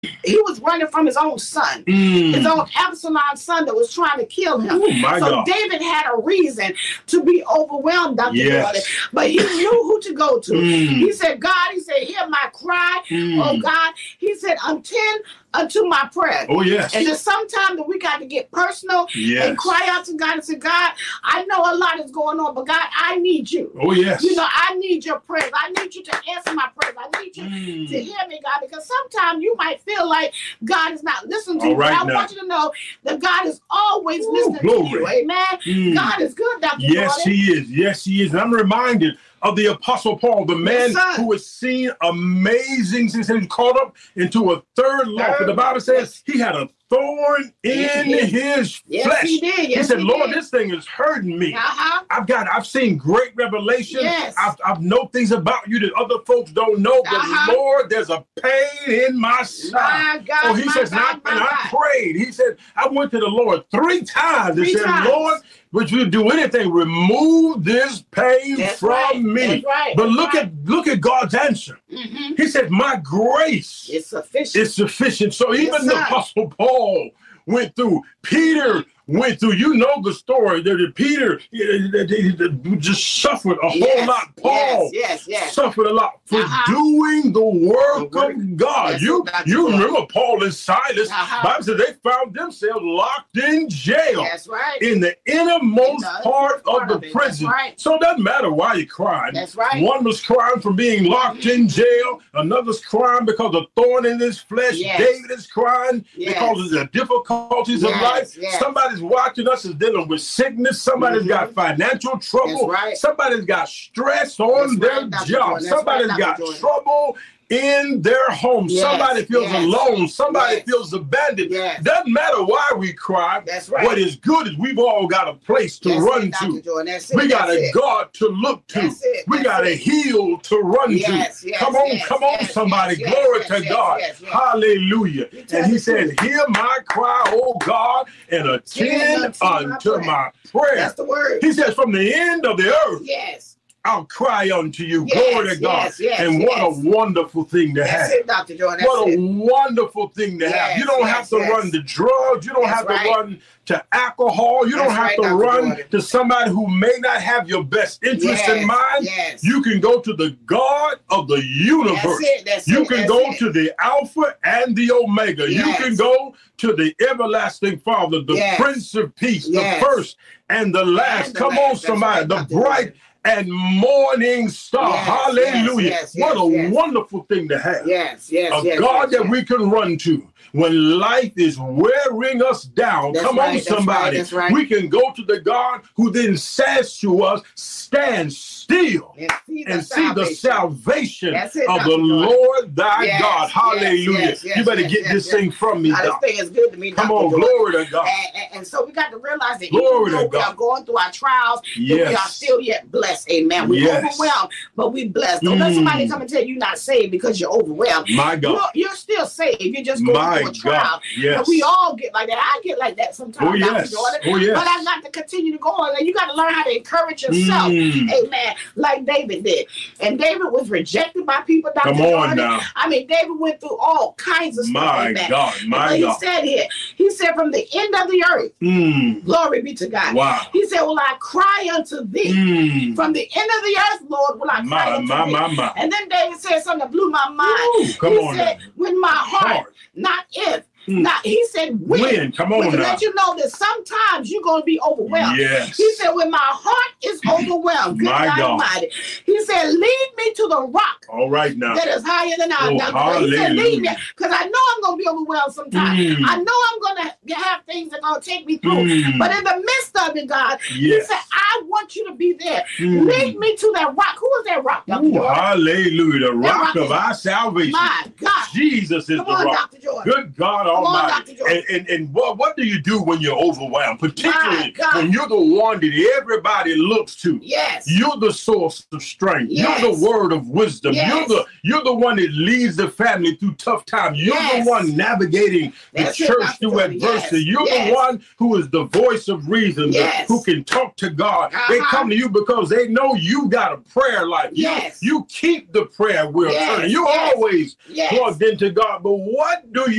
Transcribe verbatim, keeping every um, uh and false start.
He was running from his own son, Mm. his own Absalom's son that was trying to kill him. Oh, my so God. David had a reason to be overwhelmed, Doctor Yes. Jordan, but he knew who to go to. Mm. He said, God, he said, hear my cry, Mm. oh God. He said, attend unto my prayer. Oh, yes. And then sometimes that we got to get personal Yes. and cry out to God and say, God, I know a lot is going on, but God, I need you. Oh, yes. You know, I need your prayers. I need you to answer my prayers. I need you Mm. to hear me, God, because sometimes you might feel like God is not listening to All you. right but I now. want you to know that God is always Ooh, listening glory. to you. Amen. Mm. God is good, Doctor Yes, Jordan. he is. Yes, he is. And I'm reminded of the Apostle Paul, the man Yes, sir. who has seen amazing things. He was caught up into a third law. Third The Bible law. says he had a thorn Yes, in he did. his Yes, flesh. he did. Yes, he said, he Lord, did. this thing is hurting me. Uh-huh. I've got, I've seen great revelation. Yes. I've, I've know things about you that other folks don't know. But Uh-huh. Lord, there's a pain in my side. My God, Oh, he my says, God, and, my I, and I God. prayed. He said, I went to the Lord three times and Three said, times. Lord, would you do anything? Remove this pain That's from right. me. That's right. But That's look right. at look at God's answer. Mm-hmm. He said, my grace It's sufficient. is sufficient. So even Yes, the sir. Apostle Paul went through. Peter went through. You know the story that Peter uh, just suffered a whole Yes, lot. Paul yes, yes, yes. suffered a lot for Uh-huh. doing the work The work. of God. That's You it, Doctor you Jordan. remember Paul and Silas? Uh-huh. Bible says they found themselves locked in jail. That's right. In the innermost In the part part of the of it. That's prison. right. So it doesn't matter why you're crying. That's right. One was crying from being locked in jail. Another's crying because of thorn in his flesh. Yes. David is crying Yes. because of the difficulties of Yes, life. yes. Somebody's watching us is dealing with sickness. Somebody's Mhm. got financial trouble. That's right. Somebody's got stress on That's their right, Doctor job. Jordan. That's Somebody's right, got Doctor Jordan. trouble in their home. Yes, Somebody feels yes, alone. Somebody yes. feels abandoned. Yes. Doesn't matter why we cry. That's right. What is good is we've all got a place to That's run it, Doctor to. Jordan. That's it. We got That's a it. God to look to. That's it. We That's got a it. heel to run Yes, to. yes, come on, yes, come on, yes, somebody. yes, Glory yes, to yes, God. yes, yes. Hallelujah. You tell And he the said, truth. hear my cry, O God, and attend unto my unto prayer. my prayer. That's the word. He says, from the end of the earth, Yes. I'll cry unto you. Yes, Glory to God. yes, yes, and what yes. a wonderful thing to That's have. it, Doctor Jordan. That's What a it. wonderful thing to have. Yes, You don't yes, have to yes. run to drugs. You don't That's have to right. run to alcohol. You don't That's have right, to Doctor run Jordan. to somebody who may not have your best interest in Yes, mind. yes. You can go to the God of the universe. That's it. That's you it. can That's go it. to the Alpha and the Omega. You Yes. can go to the everlasting Father, the Yes. Prince of Peace, Yes. the first and the last. And the Come last. on, That's somebody. right, the Doctor bright Jordan. and morning star. Yes, Hallelujah. yes, yes, what a yes. wonderful thing to have. Yes, yes, A yes. God yes, that yes. we can run to when life is wearing us down. That's Come right, on, that's somebody. right, that's right. We can go to the God who then says to us, stand still And see the and see the salvation That's it, of Doctor the Jordan. Lord thy Yes, God. yes, Hallelujah. yes, yes, you better yes, get yes, this yes. thing from me, Now, this Doc. thing is good to me, Come Doctor on, Jordan. glory to God. And, and, and so we got to realize that Glory even though to we God. are going through our trials, that we Yes. are still yet blessed. Amen. We're Yes. overwhelmed, but we blessed. Don't let Mm. somebody come and tell you you're not saved because you're overwhelmed. My God. You're, you're still saved. You're just going My through a trial. God. Yes. And we all get like that. I get like that sometimes, Oh, Doctor yes. Jordan. Oh, yes. But I got to continue to go on. And you got to learn how to encourage yourself. Mm. Amen. Like David did. And David was rejected by people, Doctor Come on Jordan. now. I mean, David went through all kinds of stuff. My Amen. God. And My what he God. said here, he said, from the end of the earth, Mm. glory be to God. Wow. He said, will I cry unto thee? Mm. From the end of the earth, Lord, will I cry My, unto my, thee? my, my. And then David said something that blew my mind. Ooh, come he on said, now. when my heart, Heart. not if, Mm. not, he said, when. When? Come on to now. let you know that sometimes you're going to be overwhelmed. Yes. He said, when my heart is overwhelmed, good My God God. Almighty, he said, lead me to the rock All right now. that is higher than I. Oh, He said, lead me, hallelujah. because I know I'm going to be overwhelmed sometimes. Mm. I know I'm going to have things that are going to take me through. Mm. But in the midst of it, God, Yes. he said, I want you to be there. Mm. Lead me to that rock. Who is that rock, Doctor Ooh, Jordan? hallelujah. The That rock rock of is- our salvation. My God. Jesus is Come the on, rock. Doctor Jordan. Good God on, Almighty. Doctor Jordan. And, and, and what, what do you do when you're overwhelmed? Particularly God. when you're the one that everybody looks to. Yes. You're the source of strength. Yes. You're the word of wisdom. Yes. You're the you're the one that leads the family through tough times. You're Yes. the one navigating the That's it, church Doctor through Jordan. adversity. Yes. You're Yes. the one who is the voice of reason, the- Yes. who can talk to God. They Uh-huh. come to you because they know you got a prayer life. You- Yes. You, keep the prayer wheel Yes. turning. You're Yes. always Yes. plugged into God. But what do